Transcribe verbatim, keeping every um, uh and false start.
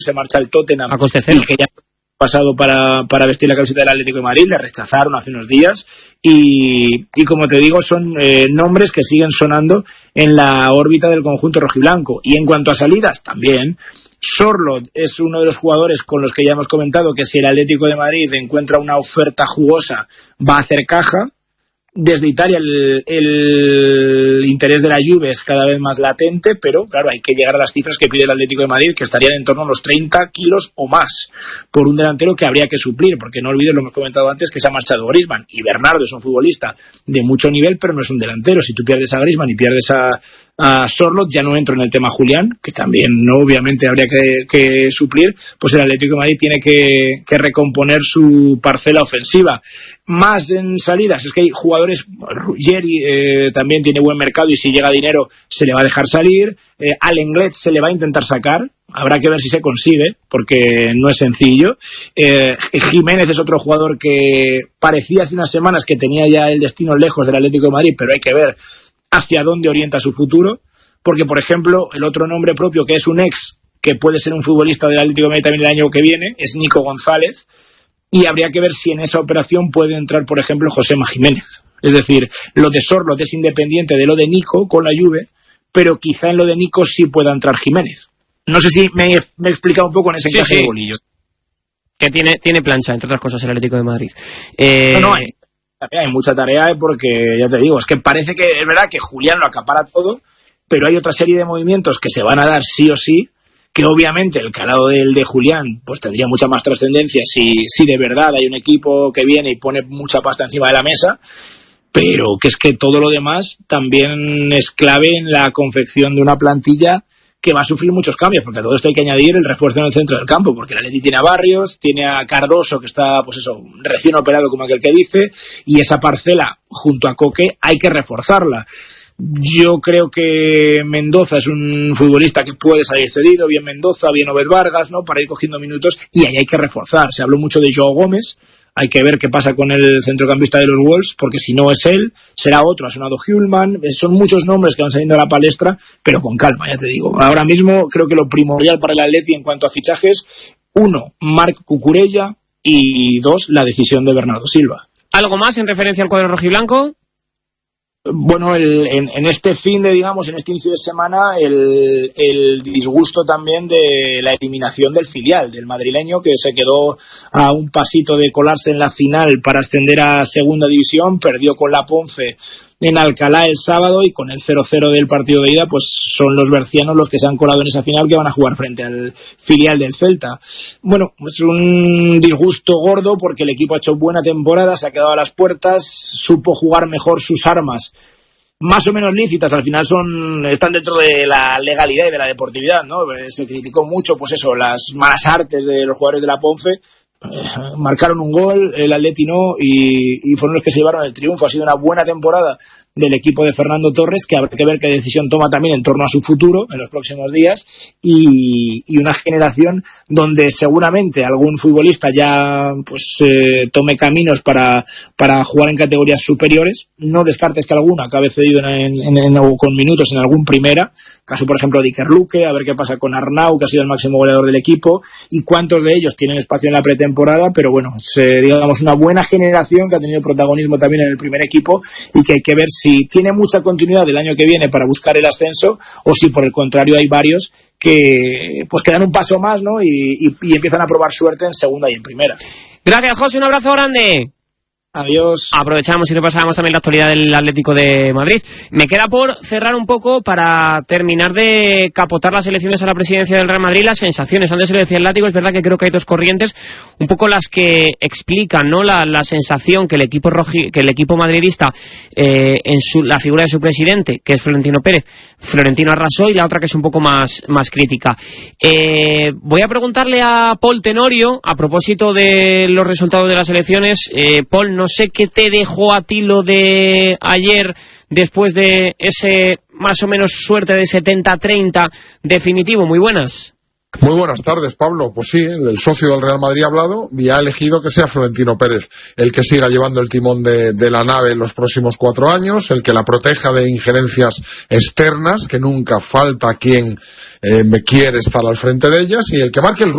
se marcha al Tottenham a coste cero. Y que ya pasado para, para vestir la camiseta del Atlético de Madrid, le rechazaron hace unos días y, y como te digo, son eh, nombres que siguen sonando en la órbita del conjunto rojiblanco. Y en cuanto a salidas, también Sorloth es uno de los jugadores con los que ya hemos comentado que si el Atlético de Madrid encuentra una oferta jugosa va a hacer caja. Desde Italia el, el interés de la Juve es cada vez más latente, pero claro, hay que llegar a las cifras que pide el Atlético de Madrid, que estarían en torno a los treinta kilos o más por un delantero que habría que suplir, porque no olvides, lo hemos comentado antes, que se ha marchado Griezmann, y Bernardo es un futbolista de mucho nivel, pero no es un delantero. Si tú pierdes a Griezmann y pierdes a, a Sorloth, ya no entro en el tema Julián, que también no obviamente habría que, que suplir, pues el Atlético de Madrid tiene que, que recomponer su parcela ofensiva. Más en salidas, es que hay jugadores, Ruggeri eh, también tiene buen mercado y si llega dinero se le va a dejar salir, eh, al Lenglet se le va a intentar sacar, habrá que ver si se consigue, porque no es sencillo. eh, Jiménez es otro jugador que parecía hace unas semanas que tenía ya el destino lejos del Atlético de Madrid, pero hay que ver hacia dónde orienta su futuro, porque por ejemplo el otro nombre propio que es un ex que puede ser un futbolista del Atlético de Madrid también el año que viene es Nico González, y habría que ver si en esa operación puede entrar por ejemplo Josema Jiménez. Es decir, lo de Sorloth es independiente de lo de Nico con la Juve, pero quizá en lo de Nico sí pueda entrar Jiménez. No sé si me, me he explicado un poco en ese sí, encaje sí. de bolillo. Que tiene, tiene plancha, entre otras cosas, el Atlético de Madrid. Eh... No, no, hay, hay mucha tarea porque, ya te digo, es que parece que es verdad que Julián lo acapara todo, pero hay otra serie de movimientos que se van a dar sí o sí, que obviamente el calado del de Julián pues tendría mucha más trascendencia si, si de verdad hay un equipo que viene y pone mucha pasta encima de la mesa, pero que es que todo lo demás también es clave en la confección de una plantilla que va a sufrir muchos cambios, porque a todo esto hay que añadir el refuerzo en el centro del campo, porque el Atleti tiene a Barrios, tiene a Cardoso, que está, pues eso, recién operado como aquel que dice, y esa parcela, junto a Coque, hay que reforzarla. Yo creo que Mendoza es un futbolista que puede salir cedido, bien Mendoza, bien Obed Vargas, ¿no?, para ir cogiendo minutos, y ahí hay que reforzar. Se habló mucho de Joao Gómez, hay que ver qué pasa con el centrocampista de los Wolves, porque si no es él, será otro. Ha sonado Hjulman, son muchos nombres que van saliendo a la palestra, pero con calma, ya te digo. Ahora mismo creo que lo primordial para el Atleti en cuanto a fichajes, uno, Marc Cucurella, y dos, la decisión de Bernardo Silva. ¿Algo más en referencia al cuadro rojiblanco? Bueno, el, en, en este fin de, digamos, en este inicio de semana, el, el disgusto también de la eliminación del filial, del madrileño, que se quedó a un pasito de colarse en la final para ascender a segunda división, perdió con la Ponce en Alcalá el sábado, y con el cero cero del partido de ida, pues son los bercianos los que se han colado en esa final, que van a jugar frente al filial del Celta. Bueno, es un disgusto gordo porque el equipo ha hecho buena temporada, se ha quedado a las puertas, supo jugar mejor sus armas, más o menos lícitas, al final son están dentro de la legalidad y de la deportividad, ¿no? Se criticó mucho, pues eso, las malas artes de los jugadores de la Ponce. Eh, marcaron un gol, el Atleti no, y, y fueron los que se llevaron el triunfo. Ha sido una buena temporada del equipo de Fernando Torres, que habrá que ver qué decisión toma también en torno a su futuro en los próximos días, y, y una generación donde seguramente algún futbolista ya pues eh, tome caminos para, para jugar en categorías superiores. No descartes que alguno acabe cedido en, en, en, en, con minutos en algún primera, caso por ejemplo de Iker Luque, a ver qué pasa con Arnau, que ha sido el máximo goleador del equipo, y cuántos de ellos tienen espacio en la pretemporada, pero bueno, es, eh, digamos una buena generación que ha tenido protagonismo también en el primer equipo, y que hay que ver si tiene mucha continuidad el año que viene para buscar el ascenso, o si por el contrario hay varios que pues que dan un paso más, ¿no? Y, y, y empiezan a probar suerte en segunda y en primera. Gracias, José, un abrazo grande. Adiós. Aprovechamos y repasamos también la actualidad del Atlético de Madrid. Me queda por cerrar un poco para terminar de capotar las elecciones a la presidencia del Real Madrid, las sensaciones. Antes se lo decía el Látigo, es verdad que creo que hay dos corrientes, un poco las que explican, ¿no?, la, la sensación que el equipo roji, que el equipo madridista, eh, en su, la figura de su presidente, que es Florentino Pérez, Florentino arrasó, y la otra que es un poco más, más crítica. Eh, voy a preguntarle a Paul Tenorio, a propósito de los resultados de las elecciones. Eh, Paul, no sé qué te dejó a ti lo de ayer, después de ese más o menos suerte de setenta treinta definitivo. Muy buenas. Muy buenas tardes, Pablo. Pues sí, el socio del Real Madrid ha hablado y ha elegido que sea Florentino Pérez el que siga llevando el timón de, de la nave en los próximos cuatro años, el que la proteja de injerencias externas, que nunca falta quien eh, me quiere estar al frente de ellas, y el que marque el